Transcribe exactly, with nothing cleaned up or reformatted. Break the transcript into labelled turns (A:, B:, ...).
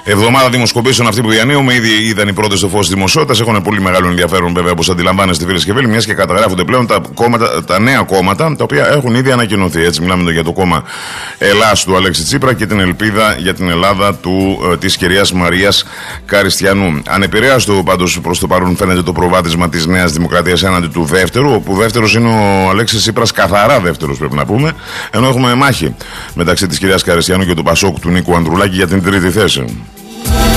A: εβδομάδα δημοσκοπήσεων αυτή που διανύουμε. Ήδη είδαν οι πρώτες στο φως της δημοσιότητας. Έχουν πολύ μεγάλο ενδιαφέρον, βέβαια, όπως αντιλαμβάνεστε, φίλες και φίλοι, μιας και καταγράφονται πλέον τα, κόμματα, τα νέα κόμματα, τα οποία έχουν ήδη ανακοινωθεί. Έτσι, μιλάμε για το κόμμα Ελλάς του Αλέξη Τσίπρα και την Ελπίδα για την Ελλάδα του, ε, της κυρίας Μαρίας Καριστιανού. Ανεπηρέαστο πάντως προς το παρόν φαίνεται το προβάδισμα της Νέας Δημοκρατίας έναντι του δεύτερου, όπου δεύτερος είναι ο Αλέξης Τσίπρας, καθαρά δεύτερος πρέπει να πούμε, ενώ έχουμε μάχη μεταξύ της κυρίας Καριστιανού και του Πασόκ του Νίκου Ανδρουλάκη για την τρίτη θέση.